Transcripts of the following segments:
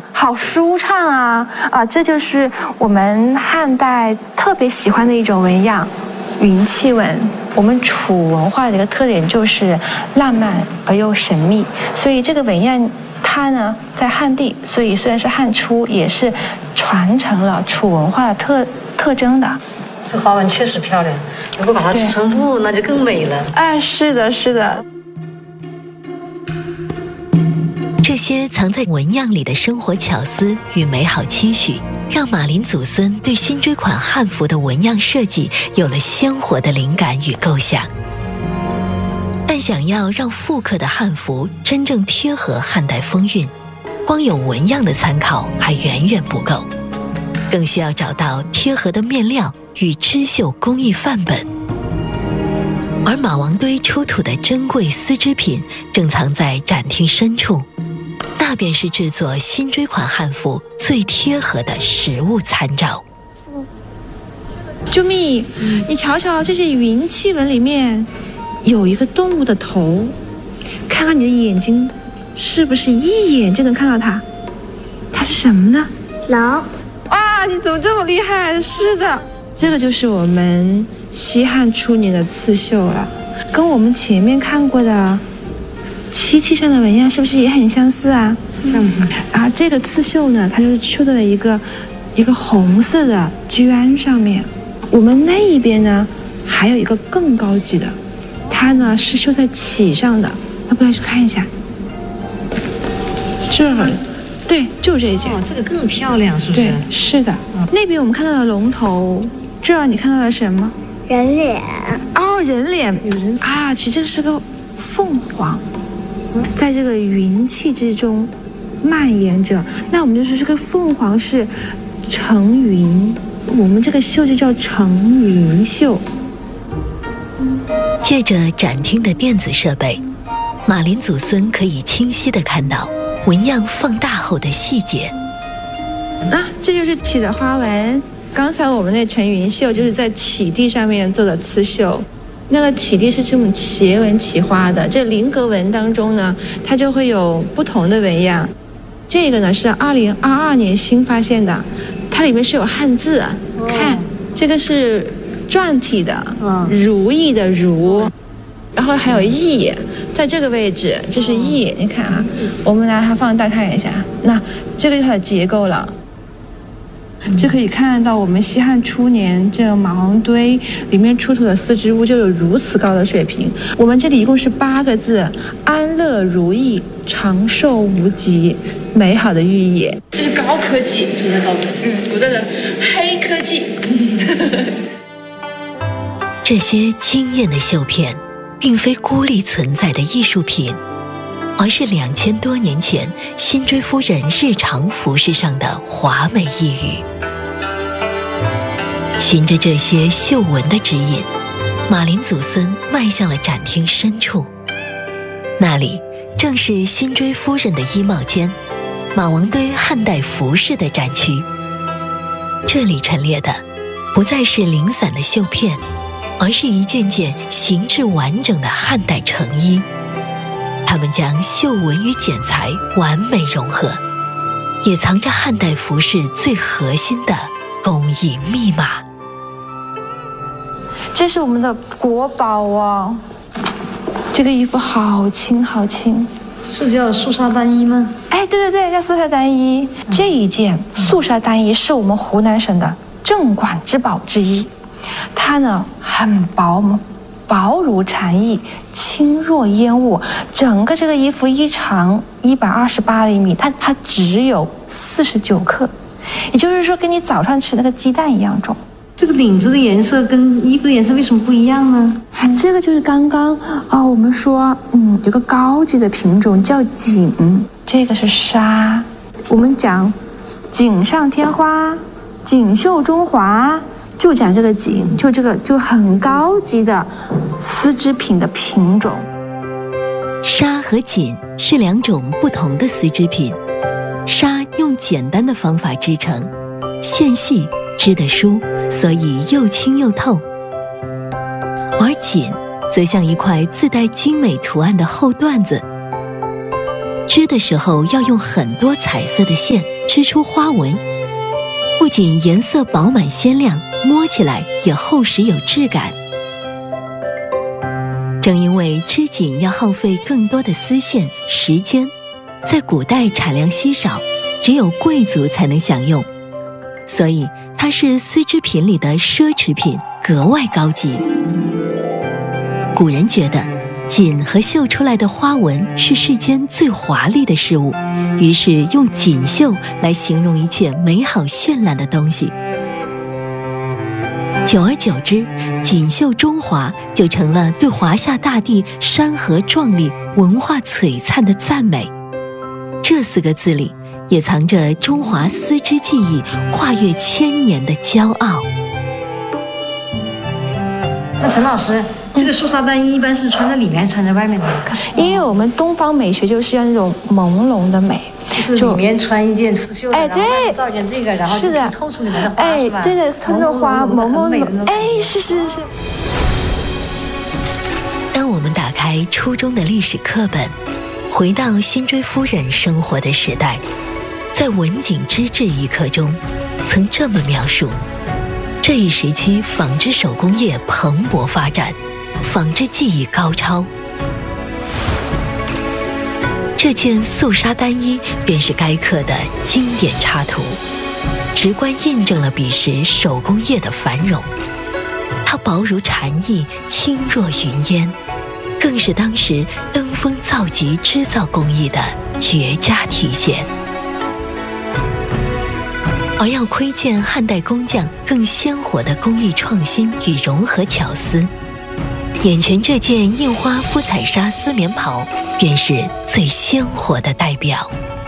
啊，好舒畅啊！这就是我们汉代特别喜欢的一种纹样——云气纹。我们楚文化的一个特点就是浪漫而又神秘，所以这个纹样它呢在汉地，所以虽然是汉初，也是传承了楚文化的特征的。 这花纹确实漂亮，如果把它织成布，那就更美了。 哎，是的，是的。 这些藏在纹样里的生活巧思与美好期许，让马林祖孙对新追款汉服的纹样设计有了鲜活的灵感与构想。但想要让复刻的汉服真正贴合汉代风韵，光有纹样的参考还远远不够，更需要找到贴合的面料与织绣工艺范本。而马王堆出土的珍贵丝织品正藏在展厅深处，那便是制作新追款汉服最贴合的实物参照。 啾咪，你瞧瞧这些云气纹里面有一个动物的头，看看你的眼睛是不是一眼就能看到它？它是什么呢？ 狼。 哇，你怎么这么厉害？是的，这个就是我们西汉初年的刺绣了，跟我们前面看过的漆器上的纹样是不是也很相似啊？这个刺绣呢，它就是绣在了一个红色的绢上面。我们那一边呢，还有一个更高级的，它呢是绣在旗上的。要不要去看一下？这儿，对，就这一件。 这个更漂亮，是不是？ 对，是的。那边我们看到了龙头，这儿你看到了什么？ 人脸。 哦，人脸。有人啊，其实这是个凤凰，在这个云气之中蔓延着。那我们就说这个凤凰是成云，我们这个绣就叫成云绣。 借着展厅的电子设备，马林祖孙可以清晰地看到纹样放大后的细节。 这就是起的花纹。刚才我们那成云绣就是在起地上面做的刺绣，那个起地是这种斜纹起花的。这菱格纹当中呢，它就会有不同的纹样。这个呢是2022年新发现的，它里面是有汉字，看这个是篆体的，如意的如，然后还有意，在这个位置这是意，你看啊，我们来它放大看一下，那这个是它的结构了。就可以看到我们西汉初年这个马王堆里面出土的丝织物就有如此高的水平。我们这里一共是8个字：安乐如意，长寿无疾，美好的寓意。这是高科技， 什么叫高科技？ 古代的黑科技。 这些惊艳的绣片，并非孤立存在的艺术品，而是2000多年前辛追夫人日常服饰上的华美一语。循着这些绣纹的指引，马林祖孙迈向了展厅深处，那里正是辛追夫人的衣帽间，马王堆汉代服饰的展区。这里陈列的不再是零散的绣片，而是一件件形制完整的汉代成衣。他们将绣纹与剪裁完美融合，也藏着汉代服饰最核心的工艺密码。 这是我们的国宝哦，这个衣服好轻好轻。 是叫素纱单衣吗？ 哎，对，叫素纱单衣。这一件素纱单衣是我们湖南省的镇馆之宝之一，它呢很薄如蝉翼，轻若烟雾。整个这个衣服衣长128厘米，它只有49克，也就是说跟你早上吃那个鸡蛋一样重。 这个领子的颜色跟衣服的颜色为什么不一样呢？ 这个就是刚刚我们说有个高级的品种叫锦，这个是纱。我们讲锦上添花，锦绣中华，就讲这个锦，就很高级的丝织品的品种。 纱和锦是2种不同的丝织品，纱用简单的方法织成，线细织得疏，所以又轻又透。而锦则像一块自带精美图案的厚缎子， 织的时候要用很多彩色的线织出花纹，不仅颜色饱满鲜亮，摸起来也厚实有质感。正因为织锦要耗费更多的丝线、时间，在古代产量稀少，只有贵族才能享用，所以它是丝织品里的奢侈品，格外高级。古人觉得锦和绣出来的花纹是世间最华丽的事物，于是用锦绣来形容一切美好绚烂的东西。久而久之，锦绣中华就成了对华夏大地山河壮丽、文化璀璨的赞美。这4个字里也藏着中华丝织技艺跨越1000年的骄傲。 那陈老师，这个素纱单衣一般是穿在里面，穿在外面的？ 因为我们东方美学就是要那种朦胧的美， 就是里面穿一件刺绣的， 对， 然后造一件这个，然后就透出里面的花，是吧？ 对的，透着花，朦胧的，是。 当我们打开初中的历史课本，回到辛追夫人生活的时代，在文景之治一课中，曾这么描述：这一时期纺织手工业蓬勃发展，纺织技艺高超。这件素纱单衣便是该课的经典插图，直观印证了彼时手工业的繁荣。它薄如蝉翼，轻若云烟，更是当时登峰造极织造工艺的绝佳体现。而要窥见汉代工匠更鲜活的工艺创新与融合巧思，眼前这件印花敷彩纱丝棉袍便是最鲜活的代表。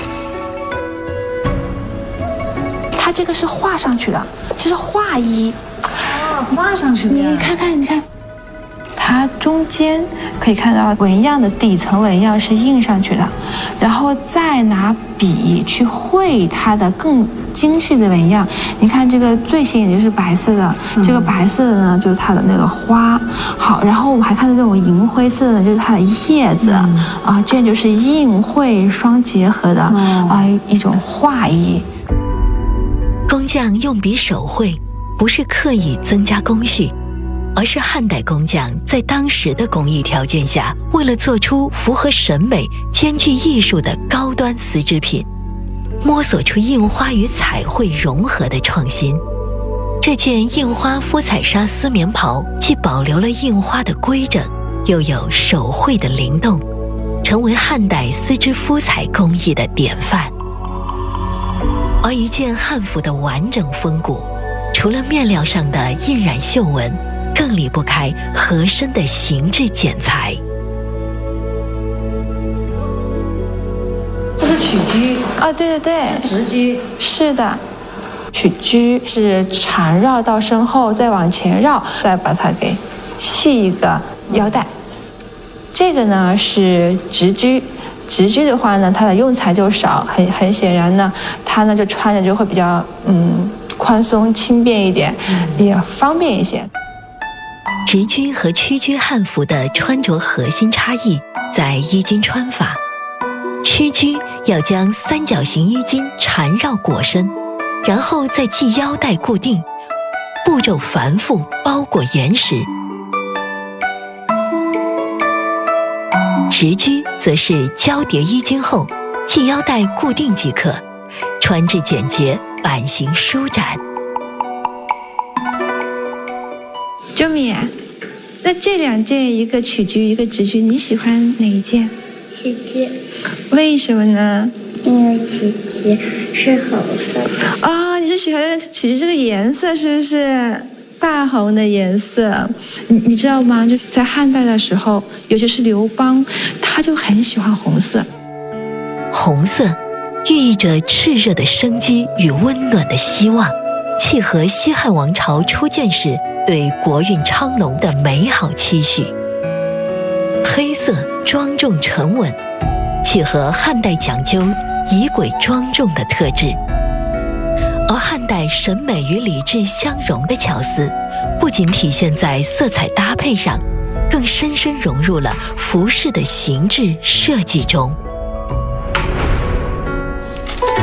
它这个是画上去的，这是画衣， 画上去的。 你看，它中间可以看到纹样的底层纹样是印上去的，然后再拿笔去绘它的更精细的纹样。你看这个最显眼就是白色的，这个白色的呢就是它的那个花。好，然后我们还看到这种银灰色的呢，就是它的叶子。这就是印绘双结合的一种画意。 工匠用笔手绘，不是刻意增加工序，而是汉代工匠在当时的工艺条件下，为了做出符合审美、兼具艺术的高端丝织品，摸索出印花与彩绘融合的创新。这件印花敷彩纱丝棉袍既保留了印花的规整，又有手绘的灵动，成为汉代丝织敷彩工艺的典范。而一件汉服的完整风骨，除了面料上的印染绣纹，更离不开合身的形制剪裁。 这是曲裾对， 直裾， 是的。曲裾是缠绕到身后，再往前绕，再把它给系一个腰带。这个呢是直裾。直裾的话呢，它的用材就少，很显然呢，它呢就穿着就会比较宽松轻便一点，也方便一些。 直裾和屈裾汉服的穿着核心差异在衣襟穿法。屈裾要将三角形衣襟缠绕裹身，然后再系腰带固定，步骤繁复，包裹严实。直裾则是交叠衣襟后，系腰带固定即可，穿制简洁，版型舒展。 周敏，那这2件，一个曲裾，一个直裾，你喜欢哪一件？ 曲裾。 为什么呢？ 因为曲裾是红色的。 你是喜欢曲裾这个颜色是不是？大红的颜色，你知道吗？就在汉代的时候，尤其是刘邦，他就很喜欢红色。 红色寓意着炽热的生机与温暖的希望，契合西汉王朝初建时对国运昌隆的美好期许。黑色庄重沉稳，契合汉代讲究仪轨庄重的特质。而汉代审美与礼制相融的巧思，不仅体现在色彩搭配上，更深深融入了服饰的形制设计中。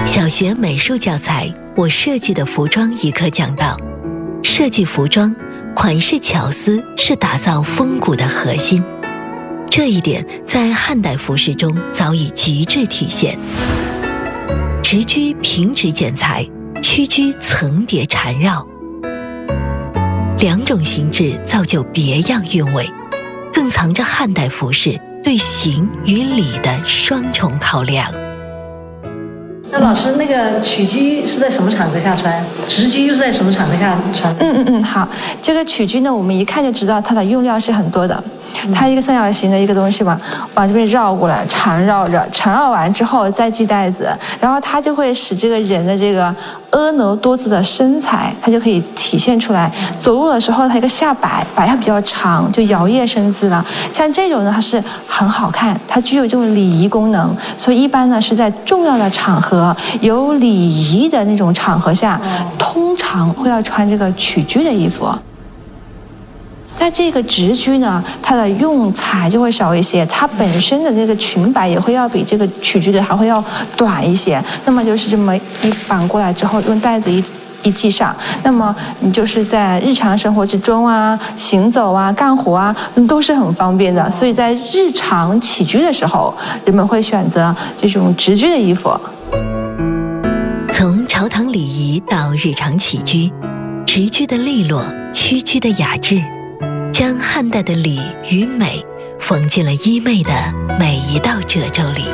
小学美术教材我设计的服装一课讲到，设计服装，款式巧思是打造风骨的核心。这一点在汉代服饰中早已极致体现。直裾平直剪裁，曲裾层叠缠绕，两种形制造就别样韵味，更藏着汉代服饰对形与理的双重考量。 那老师，那个曲裾是在什么场合下穿？直裾又是在什么场合下穿？ 好，这个曲裾呢，我们一看就知道它的用料是很多的。它一个三角形的一个东西往这边绕过来，缠绕着，缠绕完之后再系带子，然后它就会使这个人的这个婀娜多姿的身材，它就可以体现出来。走路的时候，它一个下摆它比较长，就摇曳身姿了。像这种呢，它是很好看，它具有这种礼仪功能，所以一般呢是在重要的场合、有礼仪的那种场合下，通常会要穿这个曲裾的衣服。那这个直裾呢，它的用材就会少一些，它本身的这个裙摆也会要比这个曲裾的还会要短一些。那么就是这么一绑过来之后，用带子一系上，那么你就是在日常生活之中啊、行走啊、干活啊，都是很方便的。所以在日常起居的时候，人们会选择这种直裾的衣服。 从朝堂礼仪到日常起居，直裾的利落，曲裾的雅致，将汉代的礼与美缝进了衣袂的每一道褶皱里。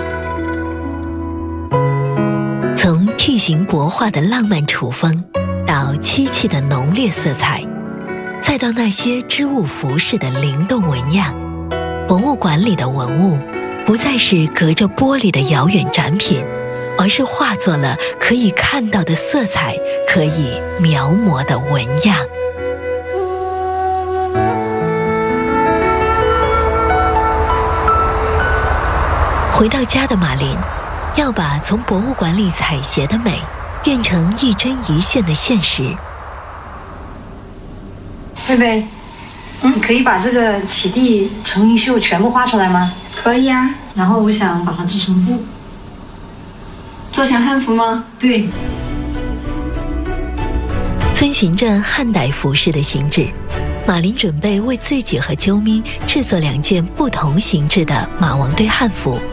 从剔形帛画的浪漫楚风，到漆器的浓烈色彩，再到那些织物服饰的灵动纹样，博物馆里的文物不再是隔着玻璃的遥远展品，而是化作了可以看到的色彩，可以描摹的纹样。回到家的马林，要把从博物馆里采撷的美变成一针一线的现实。 贝贝，你可以把这个起地成云绣全部画出来吗？ 可以啊。 然后我想把它织成布， 做成汉服吗？ 对。 遵循着汉代服饰的形制，马林准备为自己和啾咪制作2件不同形制的马王堆汉服。